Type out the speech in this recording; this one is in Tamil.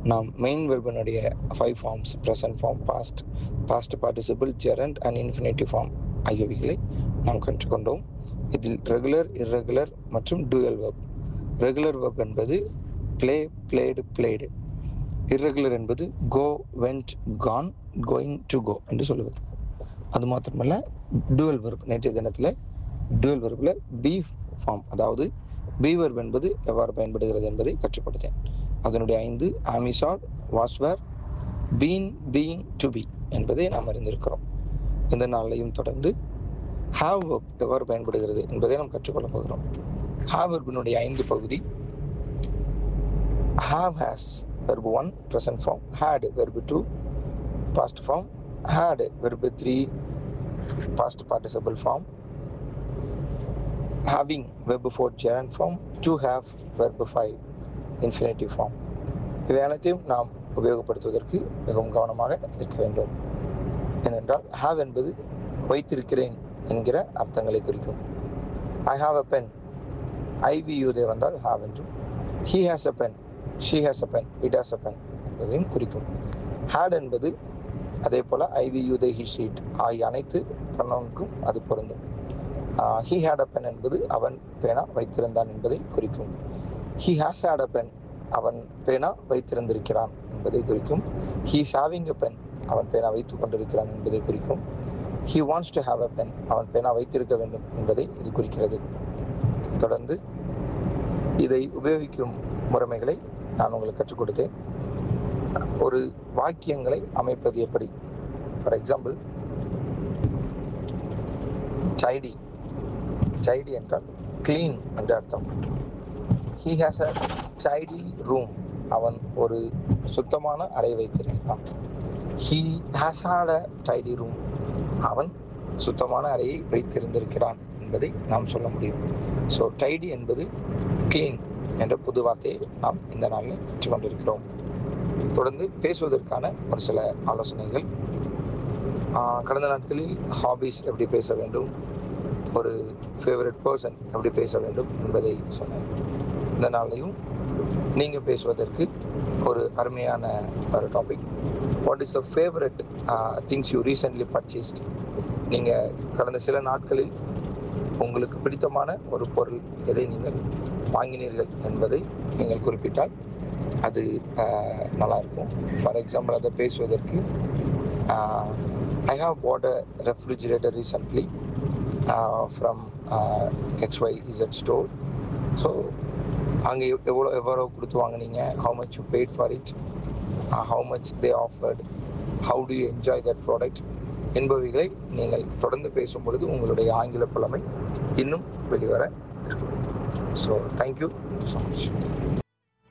நாம் main வெர்பனுடைய 5 forms present form, past participle, gerund and infinitive form ஆகியவைகளை நாம் கற்றுக்கொண்டோம். இதில் ரெகுலர், இர்ரெகுலர் மற்றும் டூயல் வெர்ப். ரெகுலர் வெர்ப் என்பது ப்ளே, பிளேடு, பிளேடு. இர்ரெகுலர் என்பது கோ, went, Khan, going, to go என்று சொல்லுவது. அது மாத்திரமல்ல, டூயல் வெர்ப். நேற்றைய தினத்தில் டூயல் வெர்பில் பி ஃபார்ம், அதாவது பி வெர்ப் என்பது எவ்வாறு பயன்படுகிறது என்பதை கற்றுக் கொடுத்தேன். அதனுடைய 5 ஆமிசாட், வாஸ்வர், பீன், பீயிங், டு பி என்பதை நாம் அறிந்திருக்கிறோம். இந்த நாளையும் தொடர்ந்து ஹாவ் வெர்ப் எவ்வாறு பயன்படுகிறது என்பதை நாம் கற்றுக்கொள்ளப் போகிறோம். ஹாவ் வெர்பினுடைய 5 பகுதி: have, has, verb 1 present form, had verb 2 past form, had verb 3 past participle form, having verb 4 gerund form, to have verb 5 infinitive form. இவை அனைத்தையும் நாம் உபயோகப்படுத்துவதற்கு மிகவும் கவனமாக இருக்க வேண்டும். ஏனென்றால் have என்பது வைத்திருக்கிறேன் என்கிற அர்த்தங்களை குறிக்கும். I have a pen, IVUதே வந்தால் have என்றும், he has a pen, she has a pen, it has a pen என்பதையும் குறிக்கும். had என்பது அதே போல் IVUதே, he, she, it ஆகிய அனைத்து ப்ரொனவுனுக்கும் அது பொருந்தும். he had a pen என்பது அவன் பேனா வைத்திருந்தான் என்பதை குறிக்கும். he has had a pen, அவன் பேனா வைத்திருந்திருக்கிறான் என்பதை குறிக்கும். he is having a pen, அவன் பேனா வைத்துக் கொண்டிருக்கிறான் என்பதை குறிக்கும். he wants to have a pen, அவன் பேனா வைத்திருக்க வேண்டும் என்பதை இது குறிக்கிறது. தொடர்ந்து இதை உபயோகிக்கும் முறைமைகளை நான் உங்களுக்கு கற்றுக் கொடுத்தேன். ஒரு வாக்கியங்களை அமைப்பது எப்படி? For example, tidy. டைடி என்றால் கிளீன் என்று அர்த்தம். he has a tidy room, அவன் ஒரு சுத்தமான அறை வைத்திருக்கிறான். he has had a tidy room, அவன் சுத்தமான அறையை வைத்திருந்திருக்கிறான் என்பதை நாம் சொல்ல முடியும். ஸோ டைடி என்பது கிளீன் என்ற புது வார்த்தையை நாம் இந்த நாளில் கற்றுக்கொண்டிருக்கிறோம். தொடர்ந்து பேசுவதற்கான ஒரு சில ஆலோசனைகள். கடந்த நாட்களில் ஹாபீஸ் எப்படி பேச வேண்டும், ஒரு ஃபேவரட் பர்சன் எப்படி பேச வேண்டும் என்பதை சொன்னேன். இந்த நாளையும் நீங்கள் பேசுவதற்கு ஒரு அருமையான ஒரு topic. What is the favourite things you recently purchased? நீங்கள் கடந்த சில நாட்களில் உங்களுக்கு பிடித்தமான ஒரு பொருள் எதை நீங்கள் வாங்கினீர்கள் என்பதை நீங்கள் குறிப்பிட்டால் அது நல்லாயிருக்கும். ஃபார் எக்ஸாம்பிள், அதை பேசுவதற்கு I have pot a refrigerator recently from XYZ store. So அங்கே எவ்வளோ கொடுத்து வாங்கினீங்க, how much you paid for it, how much they offered, how to you enjoy that product என்பவைகளை நீங்கள் தொடர்ந்து பேசும் பொழுது உங்களுடைய ஆங்கில புலமை இன்னும் வெளிவர இருக்கும். So thank you so much.